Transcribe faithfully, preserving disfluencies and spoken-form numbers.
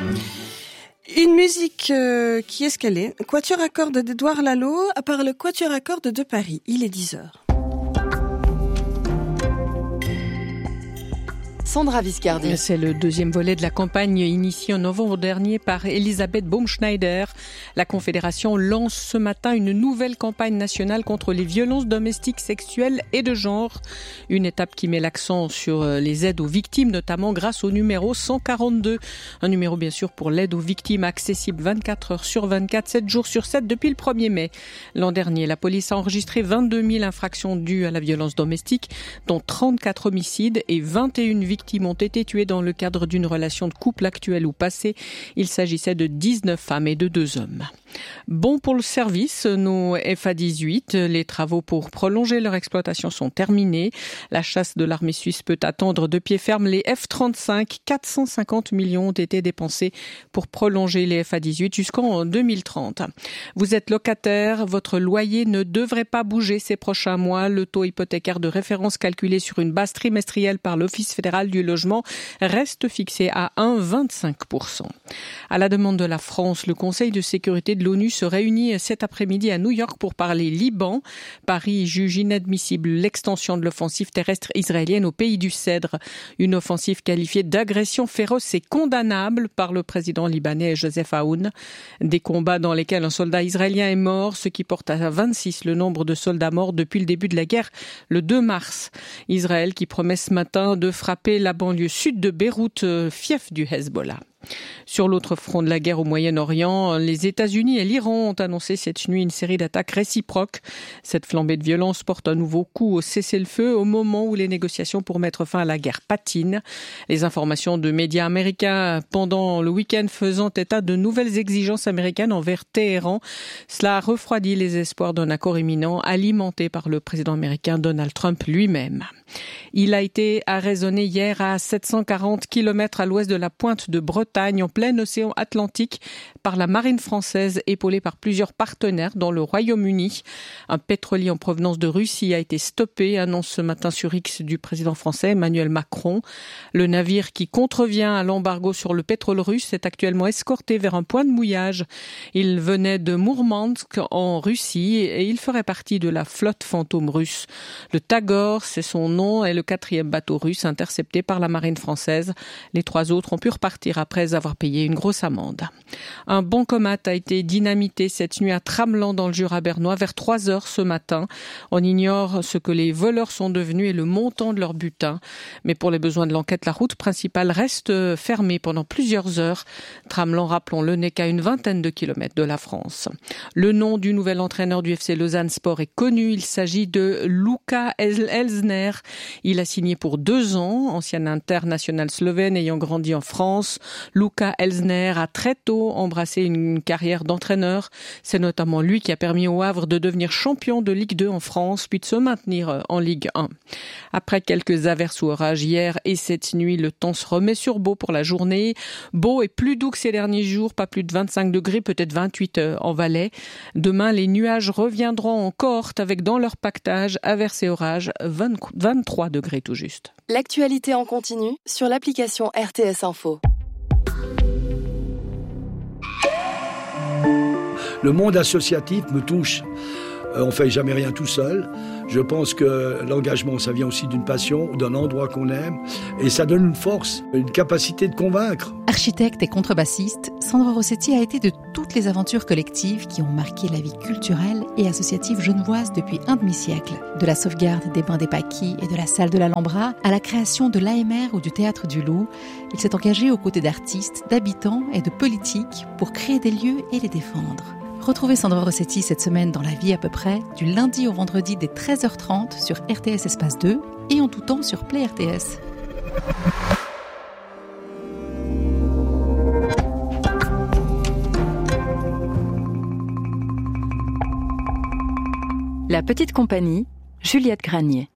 Une musique euh, qui est escalée. Quatuor à cordes d'Édouard Lalo, à part le Quatuor à cordes de Paris. Il est dix heures. Sandra Viscardi. C'est le deuxième volet de la campagne initiée en novembre dernier par Elisabeth Baumschneider. La Confédération lance ce matin une nouvelle campagne nationale contre les violences domestiques, sexuelles et de genre. Une étape qui met l'accent sur les aides aux victimes, notamment grâce au numéro cent quarante-deux. Un numéro bien sûr pour l'aide aux victimes accessible vingt-quatre heures sur vingt-quatre, sept jours sur sept depuis le premier mai. L'an dernier, la police a enregistré vingt-deux mille infractions dues à la violence domestique, dont trente-quatre homicides et vingt et une victimes ont été tuées dans le cadre d'une relation de couple actuelle ou passée. Il s'agissait de dix-neuf femmes et de deux hommes. Bon pour le service, nos F A dix-huit, les travaux pour prolonger leur exploitation sont terminés. La chasse de l'armée suisse peut attendre de pied ferme les F trente-cinq. quatre cent cinquante millions ont été dépensés pour prolonger les F A dix-huit jusqu'en deux mille trente. Vous êtes locataire, votre loyer ne devrait pas bouger ces prochains mois. Le taux hypothécaire de référence calculé sur une base trimestrielle par l'Office fédéral du logement reste fixé à un virgule vingt-cinq pour cent. À la demande de la France, le Conseil de sécurité de l'ONU se réunit cet après-midi à New York pour parler Liban. Paris juge inadmissible l'extension de l'offensive terrestre israélienne au pays du Cèdre. Une offensive qualifiée d'agression féroce et condamnable par le président libanais Joseph Aoun. Des combats dans lesquels un soldat israélien est mort, ce qui porte à vingt-six le nombre de soldats morts depuis le début de la guerre, le deux mars. Israël qui promet ce matin de frapper la banlieue sud de Beyrouth, fief du Hezbollah. Sur l'autre front de la guerre au Moyen-Orient, les États-Unis et l'Iran ont annoncé cette nuit une série d'attaques réciproques. Cette flambée de violence porte un nouveau coup au cessez-le-feu au moment où les négociations pour mettre fin à la guerre patinent. Les informations de médias américains pendant le week-end faisant état de nouvelles exigences américaines envers Téhéran. Cela a refroidi les espoirs d'un accord imminent alimenté par le président américain Donald Trump lui-même. Il a été arraisonné hier à sept cent quarante kilomètres à l'ouest de la pointe de Bretagne, en plein océan Atlantique, par la marine française, épaulée par plusieurs partenaires dans le Royaume-Uni. Un pétrolier en provenance de Russie a été stoppé, annonce ce matin sur X du président français Emmanuel Macron. Le navire qui contrevient à l'embargo sur le pétrole russe est actuellement escorté vers un point de mouillage. Il venait de Mourmansk en Russie et il ferait partie de la flotte fantôme russe. Le Tagor, c'est son nom, est le quatrième bateau russe intercepté par la marine française. Les trois autres ont pu repartir après avoir payé une grosse amende. Un bancomat a été dynamité cette nuit à Tramelan dans le Jura bernois vers trois heures ce matin. On ignore ce que les voleurs sont devenus et le montant de leur butin. Mais pour les besoins de l'enquête, la route principale reste fermée pendant plusieurs heures. Tramelan, rappelons-le, n'est qu'à une vingtaine de kilomètres de la France. Le nom du nouvel entraîneur du F C Lausanne Sport est connu. Il s'agit de Luka Elsner. Il a signé pour deux ans, ancien international slovène ayant grandi en France. Luka Elsner a très tôt embrassé une carrière d'entraîneur. C'est notamment lui qui a permis au Havre de devenir champion de Ligue deux en France, puis de se maintenir en Ligue un. Après quelques averses ou orages hier et cette nuit, le temps se remet sur beau pour la journée. Beau et plus doux que ces derniers jours, pas plus de vingt-cinq degrés, peut-être vingt-huit en Valais. Demain, les nuages reviendront en cohorte avec dans leur pactage averses et orages, vingt, vingt-trois degrés tout juste. L'actualité en continu sur l'application R T S Info. Le monde associatif me touche. Euh, on ne fait jamais rien tout seul. Je pense que l'engagement, ça vient aussi d'une passion, d'un endroit qu'on aime. Et ça donne une force, une capacité de convaincre. Architecte et contrebassiste, Sandra Rossetti a été de toutes les aventures collectives qui ont marqué la vie culturelle et associative genevoise depuis un demi-siècle. De la sauvegarde des bains des Paquis et de la salle de l'Alhambra à la création de l'A M R ou du Théâtre du Loup, il s'est engagé aux côtés d'artistes, d'habitants et de politiques pour créer des lieux et les défendre. Retrouvez Sandra Rossetti cette semaine dans La Vie à peu près, du lundi au vendredi dès treize heures trente sur R T S Espace deux et en tout temps sur Play R T S. La petite compagnie, Juliette Granier.